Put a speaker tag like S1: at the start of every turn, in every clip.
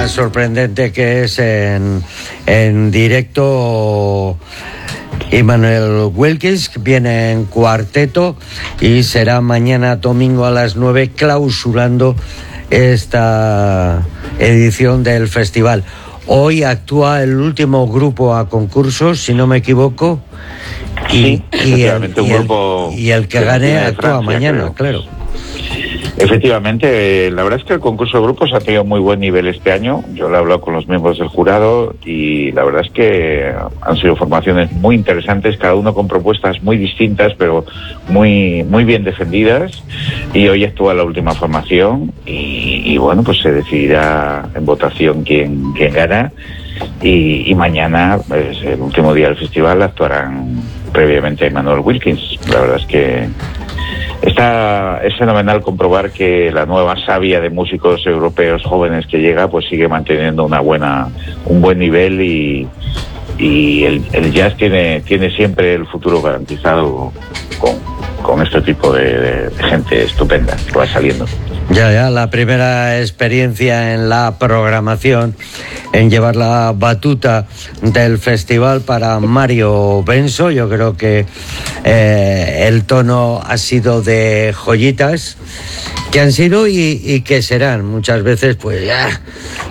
S1: más sorprendente que es en directo. Emmanuel Wilkins viene en cuarteto y será mañana domingo a las 9 clausurando esta edición del festival. Hoy actúa el último grupo a concurso, si no me equivoco, y el que gane actúa mañana, claro.
S2: Efectivamente, la verdad es que el concurso de grupos ha tenido muy buen nivel este año. Yo lo he hablado con los miembros del jurado y la verdad es que han sido formaciones muy interesantes, cada uno con propuestas muy distintas, pero muy bien defendidas. Y hoy actúa la última formación y bueno, pues se decidirá en votación quién gana. Y mañana, pues, el último día del festival, actuarán previamente Emmanuel Wilkins. La verdad es que es fenomenal comprobar que la nueva savia de músicos europeos jóvenes que llega pues sigue manteniendo un buen nivel y el jazz tiene siempre el futuro garantizado con este tipo de gente estupenda que va saliendo.
S1: Ya, la primera experiencia en la programación, en llevar la batuta del festival para Mario Benso. Yo creo que el tono ha sido de joyitas, que han sido y que serán. Muchas veces, pues ya,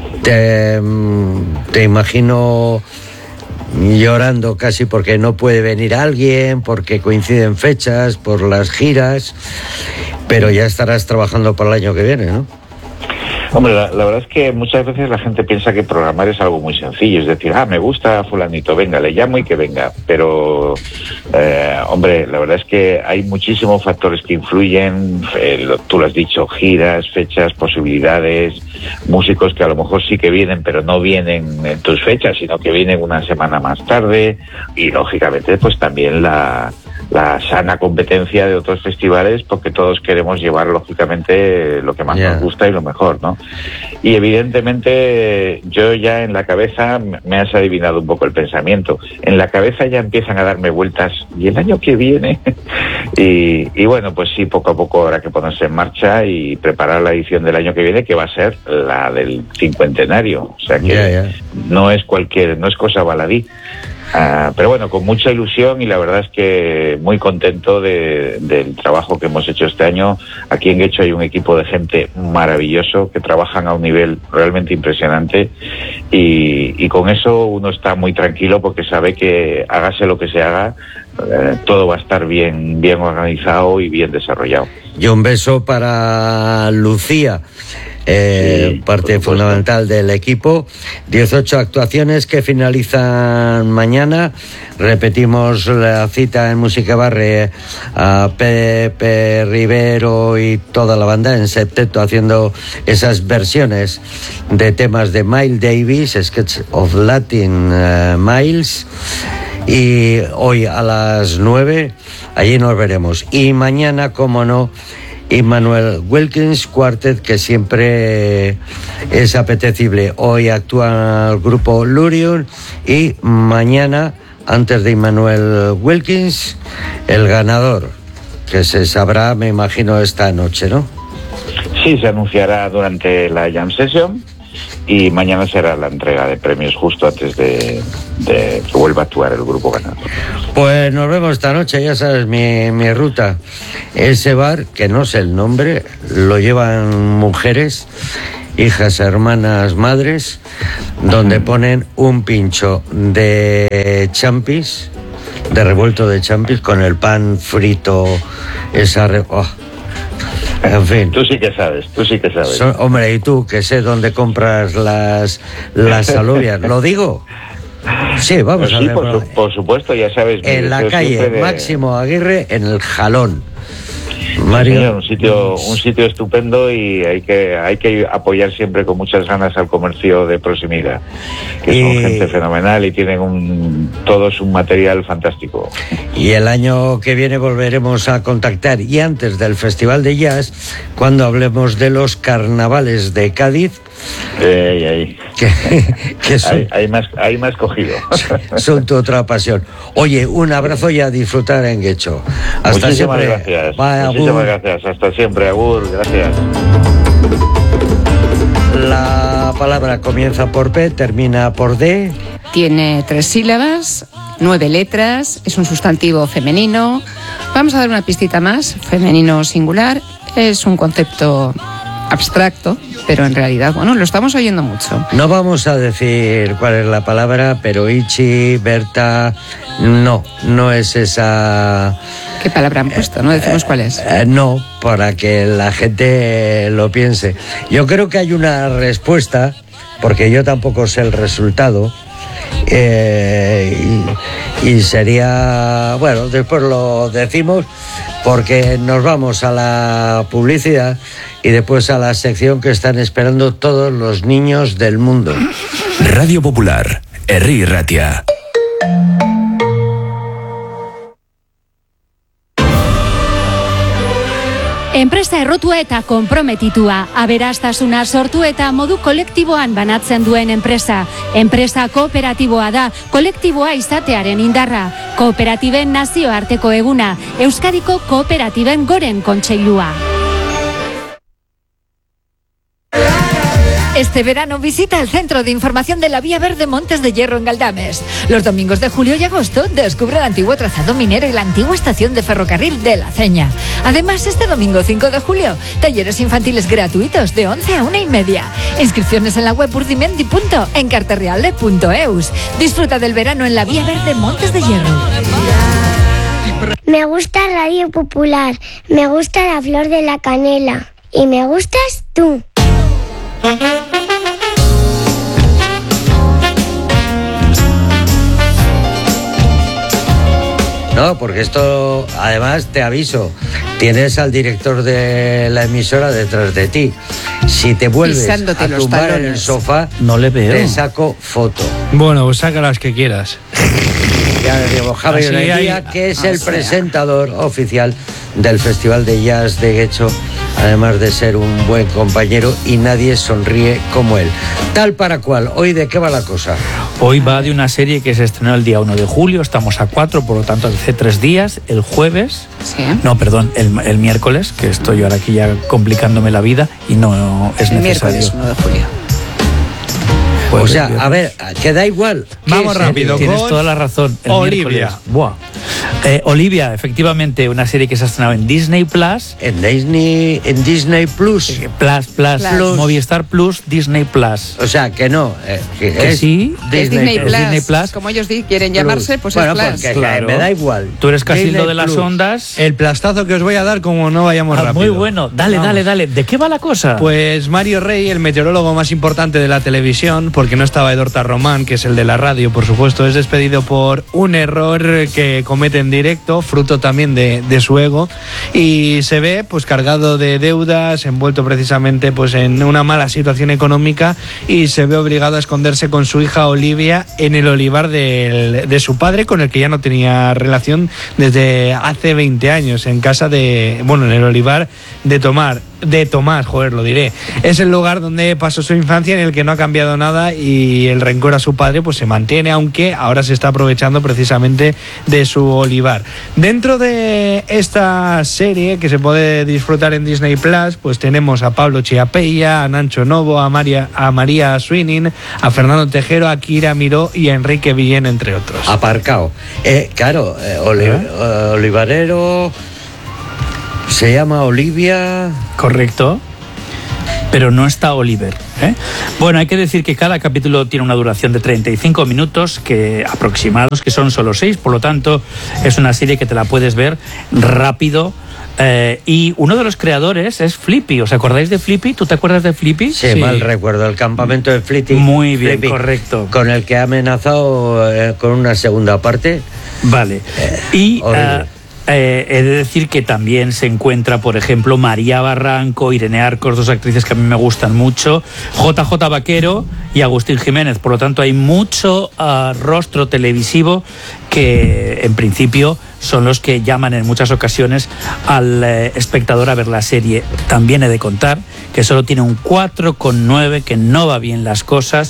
S1: te imagino llorando casi porque no puede venir alguien, porque coinciden fechas, por las giras, pero ya estarás trabajando para el año que viene, ¿no?
S2: Hombre, la verdad es que muchas veces la gente piensa que programar es algo muy sencillo, es decir, me gusta fulanito, venga, le llamo y que venga, pero hombre, la verdad es que hay muchísimos factores que influyen, tú lo has dicho, giras, fechas, posibilidades, músicos que a lo mejor sí que vienen, pero no vienen en tus fechas, sino que vienen una semana más tarde, y lógicamente pues también la sana competencia de otros festivales, porque todos queremos llevar lógicamente lo que más nos gusta y lo mejor, ¿no? Y evidentemente yo ya en la cabeza, me has adivinado un poco el pensamiento, en la cabeza ya empiezan a darme vueltas, ¿y el año que viene? y bueno, pues sí, poco a poco habrá que ponerse en marcha y preparar la edición del año que viene, que va a ser la del 50º, o sea que no es cosa baladí. Pero bueno, con mucha ilusión y la verdad es que muy contento del trabajo que hemos hecho este año. Aquí en Guecho hay un equipo de gente maravilloso que trabajan a un nivel realmente impresionante y con eso uno está muy tranquilo porque sabe que hágase lo que se haga, todo va a estar bien organizado y bien desarrollado.
S1: Y un beso para Lucía. Parte fundamental del equipo. 18 actuaciones que finalizan mañana. Repetimos la cita en Música Barre a Pepe Rivero y toda la banda en septeto haciendo esas versiones de temas de Miles Davis, Sketch of Latin Miles. Y hoy a las 9 allí nos veremos. Y mañana, como no, Emmanuel Wilkins Quartet, que siempre es apetecible. Hoy actúa el grupo Lurion y mañana, antes de Emmanuel Wilkins, el ganador, que se sabrá, me imagino, esta noche, ¿no?
S2: Sí, se anunciará durante la Jam Session y mañana será la entrega de premios justo antes de que vuelva a actuar el grupo ganador.
S1: Pues nos vemos esta noche, ya sabes mi ruta. Ese bar, que no sé el nombre, lo llevan mujeres, hijas, hermanas, madres, donde ponen un pincho de champis, de revuelto de champis, con el pan frito, en fin.
S2: Tú sí que sabes.
S1: Hombre, y tú, que sé dónde compras las alubias, ¿lo digo? Sí, vamos a ver.
S2: Por supuesto, ya sabes.
S1: En la calle Máximo Aguirre, en el Jalón. Mario,
S2: sí, señor, un sitio estupendo y hay que apoyar siempre con muchas ganas al comercio de proximidad, que son gente fenomenal y tienen todos un material fantástico.
S1: Y el año que viene volveremos a contactar, y antes del Festival de Jazz, cuando hablemos de los carnavales de Cádiz. Que son,
S2: hay más cogido.
S1: Son tu otra pasión. Oye, un abrazo y a disfrutar en Guecho. Hasta
S2: Muchísimas
S1: siempre.
S2: Gracias.
S1: Bye,
S2: Muchísimas gracias. Hasta siempre, Agur. Gracias.
S1: La palabra comienza por P, termina por D.
S3: Tiene 3 sílabas, 9 letras, es un sustantivo femenino. Vamos a dar una pistita más, femenino singular. Es un concepto abstracto, pero en realidad, bueno, lo estamos oyendo mucho.
S1: No vamos a decir cuál es la palabra, pero Ichi, Berta, no es esa...
S3: ¿Qué palabra han puesto? No decimos cuál es.
S1: No, para que la gente lo piense. Yo creo que hay una respuesta, porque yo tampoco sé el resultado, y sería... Bueno, después lo decimos, porque nos vamos a la publicidad y después a la sección que están esperando todos los niños del mundo.
S4: Radio Popular, Herri Ratia.
S5: Enpresa errotua eta konprometitua, aberastasuna sortu eta modu kolektiboan banatzen duen enpresa. Enpresa kooperatiboa da, kolektiboa izatearen indarra. Kooperatiben nazioarteko eguna, Euskadiko kooperatiben goren kontseilua.
S6: Este verano visita el Centro de Información de la Vía Verde Montes de Hierro en Galdames. Los domingos de julio y agosto descubre el antiguo trazado minero y la antigua estación de ferrocarril de La Ceña. Además, este domingo 5 de julio, talleres infantiles gratuitos de 11 a 1:30. Inscripciones en la web urdimendi.encarterrealde.eus. Disfruta del verano en la Vía Verde Montes de Hierro.
S7: Me gusta Radio Popular, me gusta la flor de la canela y me gustas tú.
S1: No, porque esto, además, te aviso, tienes al director de la emisora detrás de ti. Si te vuelves
S3: Pisándote
S1: a
S3: los
S1: tumbar en el
S3: talones.
S1: sofá,
S8: No le veo.
S1: te saco foto.
S9: Bueno, pues saca las que quieras.
S1: Ya le digo, Javier
S9: Así
S1: Heredia,
S9: hay-
S1: que es el presentador oficial del Festival de Jazz de Guecho, además de ser un buen compañero, y nadie sonríe como él. Tal para cual. Hoy, ¿de qué va la cosa?
S8: Hoy va de una serie que se estrenó el día 1 de julio, estamos a 4, por lo tanto hace 3 días, el jueves,
S3: Sí.
S8: no, perdón, el miércoles, que estoy ahora aquí ya complicándome la vida y no es
S3: El
S8: necesario.
S3: miércoles 1 de julio.
S8: Pues
S1: O
S8: el
S1: sea,
S8: viernes.
S1: a ver, que da igual. ¿Qué
S9: Vamos
S1: serie?
S9: rápido.
S8: Tienes
S9: con
S8: toda la razón. El
S9: Olivia.
S8: miércoles. Buah. Olivia, efectivamente, una serie que se ha estrenado en Disney Plus.
S1: En Disney Plus.
S8: Plus, Movistar Plus, Disney Plus.
S1: O sea, que no.
S8: Que sí.
S3: Es Disney Plus.
S8: Disney Plus.
S3: Como ellos quieren llamarse, pues
S1: bueno,
S3: es Plus.
S1: porque
S8: Claro.
S1: me da igual.
S8: Tú eres Casildo
S1: Disney
S8: de las
S1: Plus.
S8: ondas.
S9: El plastazo que os voy a dar como no vayamos rápido.
S8: Muy bueno. Dale,
S9: Vamos.
S8: dale. ¿De qué va la cosa?
S9: Pues Mario Rey, el meteorólogo más importante de la televisión, porque no estaba Edorta Román, que es el de la radio, por supuesto, es despedido por un error que comete en directo, fruto también de su ego, y se ve pues cargado de deudas, envuelto precisamente pues en una mala situación económica, y se ve obligado a esconderse con su hija Olivia en el olivar de su padre, con el que ya no tenía relación desde hace 20 años, en casa de, bueno, en el olivar de Tomás, lo diré. Es el lugar donde pasó su infancia, en el que no ha cambiado nada, y el rencor a su padre pues se mantiene, aunque ahora se está aprovechando precisamente de su olivar. Dentro de esta serie que se puede disfrutar en Disney Plus, pues tenemos a Pablo Chiapella, a Nacho Novo, a María Swinning, a Fernando Tejero, a Kira Miró y a Enrique Villén, entre otros.
S1: Aparcado. Claro, olivarero. Se llama Olivia.
S8: Correcto. Pero no está Oliver, ¿eh? Bueno, hay que decir que cada capítulo tiene una duración de 35 minutos, que aproximados, que son solo 6, por lo tanto es una serie que te la puedes ver rápido. Y uno de los creadores es Flippy. ¿Os acordáis de Flippy? ¿Tú te acuerdas de Flippy?
S1: Sí, mal recuerdo. El campamento de Flippy.
S8: Muy bien,
S1: Flippy,
S8: correcto.
S1: Con el que ha amenazado con una segunda parte.
S8: Vale. Y
S1: horrible.
S8: he de decir que también se encuentra, por ejemplo, María Barranco, Irene Arcos, dos actrices que a mí me gustan mucho, JJ Vaquero y Agustín Jiménez. Por lo tanto, hay mucho rostro televisivo que, en principio, son los que llaman en muchas ocasiones al espectador a ver la serie. También he de contar que solo tiene un 4,9, que no va bien las cosas,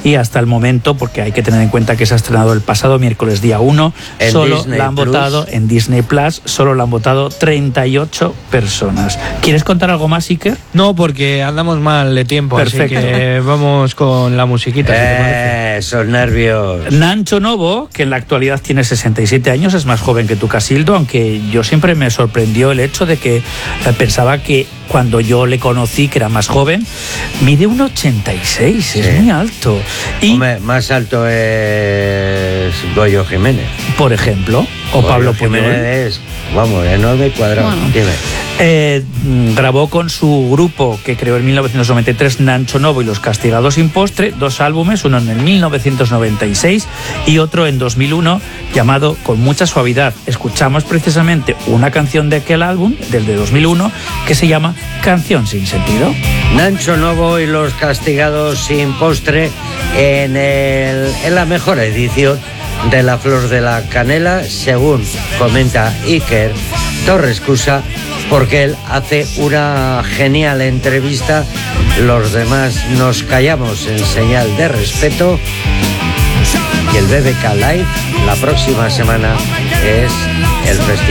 S8: y hasta el momento, porque hay que tener en cuenta que se ha estrenado el pasado miércoles día 1, solo
S1: Disney
S8: la han
S1: Plus.
S8: votado en Disney Plus, solo la han votado 38 personas. ¿Quieres contar algo más, Iker?
S9: No, porque andamos mal de tiempo,
S8: Perfecto.
S9: así que vamos con la musiquita. si te parece.
S1: Esos nervios.
S8: Nancho Novo, que en la actualidad tiene 67 años, es más joven que tú, Casildo, aunque yo siempre me sorprendió el hecho de que pensaba que cuando yo le conocí, que era más joven, mide 1,86,
S1: Sí.
S8: es muy alto. Y,
S1: Hombre, más alto es Goyo Jiménez.
S8: por ejemplo, o
S1: Goyo
S8: Pablo Puyol,
S1: Jiménez es, vamos, enorme y cuadrado.
S3: Bueno.
S1: Dime.
S8: grabó con su grupo que creó en 1993, Nancho Novo y los Castigados sin Postre, 2 álbumes, uno en el 1996 y otro en 2001, llamado Con mucha suavidad. Escuchamos precisamente una canción de aquel álbum, del de 2001, que se llama Canción sin sentido.
S1: Nancho Novo y los Castigados sin Postre en la mejor edición de La Flor de la Canela, según comenta Iker Torrescusa, porque él hace una genial entrevista. Los demás nos callamos en señal de respeto. Y el BBK Live la próxima semana es el festival